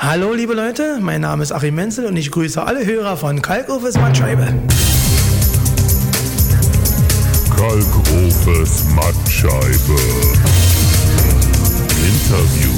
Hallo liebe Leute, mein Name ist Achim Menzel und ich grüße alle Hörer von Kalkofes Mattscheibe. Kalkofes Mattscheibe. Interview.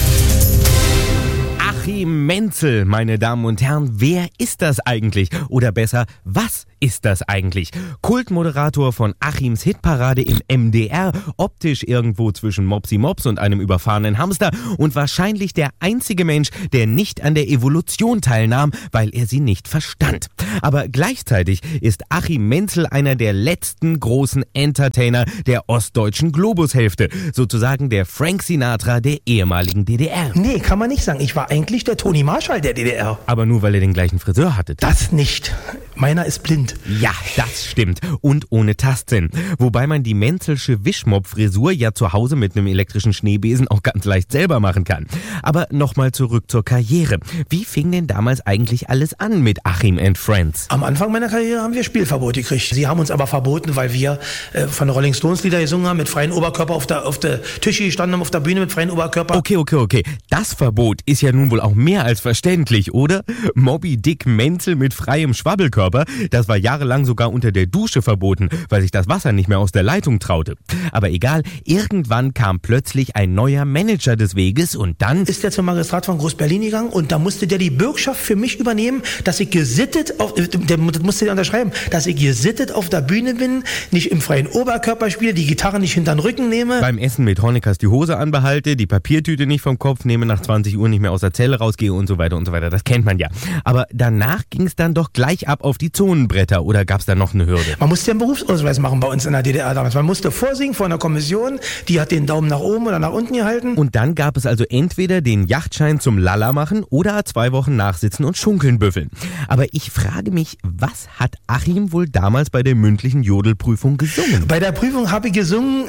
Achim Menzel, meine Damen und Herren, wer ist das eigentlich? Oder besser, was ist das eigentlich? Kultmoderator von Achims Hitparade im MDR, optisch irgendwo zwischen Mopsi Mops und einem überfahrenen Hamster und wahrscheinlich der einzige Mensch, der nicht an der Evolution teilnahm, weil er sie nicht verstand. Aber gleichzeitig ist Achim Menzel einer der letzten großen Entertainer der ostdeutschen Globushälfte, sozusagen der Frank Sinatra der ehemaligen DDR. Nee, kann man nicht sagen. Ich war eigentlich der Toni Marshall der DDR. Aber nur weil ihr den gleichen Friseur hattet. Das nicht. Meiner ist blind. Ja, das stimmt. Und ohne Tastsinn. Wobei man die Menzelsche Wischmopp-Frisur ja zu Hause mit einem elektrischen Schneebesen auch ganz leicht selber machen kann. Aber nochmal zurück zur Karriere. Wie fing denn damals eigentlich alles an mit Achim and Friends? Am Anfang meiner Karriere haben wir Spielverbot gekriegt. Sie haben uns aber verboten, weil wir von den Rolling Stones Lieder gesungen haben, mit freiem Oberkörper auf der Tische gestanden haben, auf der Bühne mit freiem Oberkörper. Okay. Das Verbot ist ja nun wohl auch mehr als verständlich, oder? Moby Dick Menzel mit freiem Schwabbelkörper, das war jahrelang sogar unter der Dusche verboten, weil sich das Wasser nicht mehr aus der Leitung traute. Aber egal, irgendwann kam plötzlich ein neuer Manager des Weges und dann ist der zum Magistrat von Groß-Berlin gegangen und da musste der die Bürgschaft für mich übernehmen, dass ich gesittet, das musste der unterschreiben, dass ich gesittet auf der Bühne bin, nicht im freien Oberkörper spiele, die Gitarre nicht hinter den Rücken nehme. Beim Essen mit Honeckers die Hose anbehalte, die Papiertüte nicht vom Kopf nehme, nach 20 Uhr nicht mehr aus der Zelle rausgehe und so weiter und so weiter. Das kennt man ja. Aber danach ging es dann doch gleich ab auf die Zonenbretter oder gab es da noch eine Hürde? Man musste ja einen Berufsausweis machen bei uns in der DDR damals. Man musste vorsingen vor einer Kommission, die hat den Daumen nach oben oder nach unten gehalten. Und dann gab es also entweder den Yachtschein zum Lala machen oder 2 Wochen nachsitzen und schunkeln büffeln. Aber ich frage mich, was hat Achim wohl damals bei der mündlichen Jodelprüfung gesungen? Bei der Prüfung habe ich gesungen,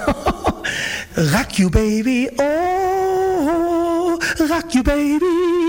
Rock you baby, oh, rock you baby.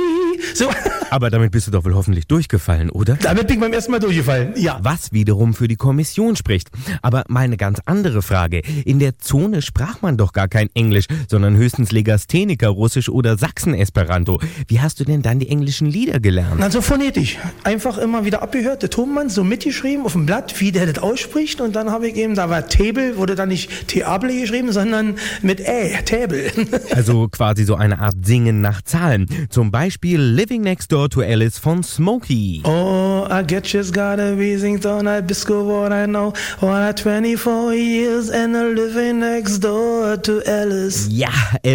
So. Aber damit bist du doch wohl hoffentlich durchgefallen, oder? Damit bin ich beim ersten Mal durchgefallen, ja. Was wiederum für die Kommission spricht. Aber mal eine ganz andere Frage. In der Zone sprach man doch gar kein Englisch, sondern höchstens Legastheniker, Russisch oder Sachsen-Esperanto. Wie hast du denn dann die englischen Lieder gelernt? Also phonetisch. Einfach immer wieder abgehört, der Tonmann so mitgeschrieben auf dem Blatt, wie der das ausspricht. Und dann habe ich eben, da war Table, wurde dann nicht Teable geschrieben, sondern mit Table. Also quasi so eine Art Singen nach Zahlen. Zum Beispiel Living Next Door to Alice von Smokey. Oh, I get just gotta be sing all night, bisco what I know. Oh, I 24 years and I'm living next door to Alice. Ja,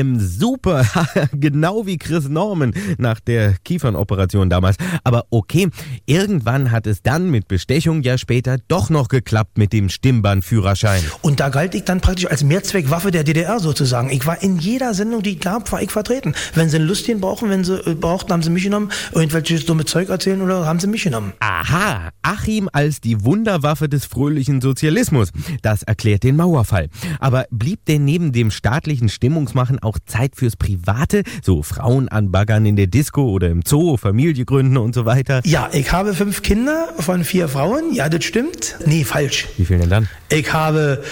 super. Genau wie Chris Norman nach der Kiefernoperation damals. Aber okay, irgendwann hat es dann mit Bestechung ja später doch noch geklappt mit dem Stimmbandführerschein. Und da galt ich dann praktisch als Mehrzweckwaffe der DDR sozusagen. Ich war in jeder Sendung, die gab, war ich vertreten. Wenn sie einen Lustigen brauchen, wenn sie brauchten, haben sie mich genommen. Irgendwelches dumme Zeug erzählen oder haben sie mich genommen. Aha, Achim als die Wunderwaffe des fröhlichen Sozialismus. Das erklärt den Mauerfall. Aber blieb denn neben dem staatlichen Stimmungsmachen auch Zeit fürs Private? So Frauen anbaggern in der Disco oder im Zoo, Familie gründen und so weiter? Ja, ich habe 5 Kinder von 4 Frauen. Ja, das stimmt. Nee, falsch. Wie viel denn dann? Ich habe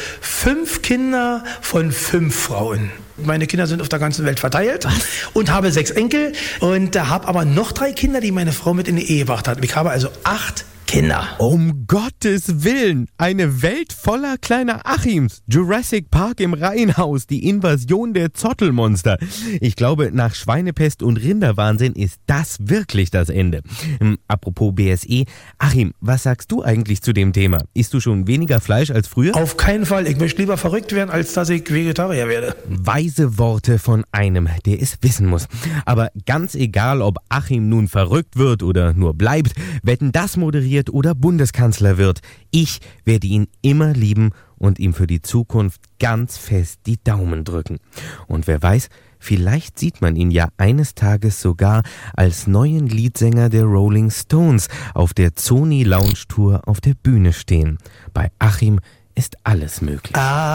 5 Kinder von 5 Frauen. Meine Kinder sind auf der ganzen Welt verteilt. Was? Und habe 6 Enkel und habe aber noch 3 Kinder, die meine Frau mit in die Ehe gebracht hat. Ich habe also 8 Kinder. Um Gottes Willen, eine Welt voller kleiner Achims. Jurassic Park im Reihenhaus, die Invasion der Zottelmonster. Ich glaube, nach Schweinepest und Rinderwahnsinn ist das wirklich das Ende. Apropos BSE, Achim, was sagst du eigentlich zu dem Thema? Isst du schon weniger Fleisch als früher? Auf keinen Fall. Ich möchte lieber verrückt werden, als dass ich Vegetarier werde. Weise Worte von einem, der es wissen muss. Aber ganz egal, ob Achim nun verrückt wird oder nur bleibt, Wetten, das moderiert oder Bundeskanzler wird, ich werde ihn immer lieben und ihm für die Zukunft ganz fest die Daumen drücken. Und wer weiß, vielleicht sieht man ihn ja eines Tages sogar als neuen Leadsänger der Rolling Stones auf der Sony Lounge Tour auf der Bühne stehen. Bei Achim ist alles möglich.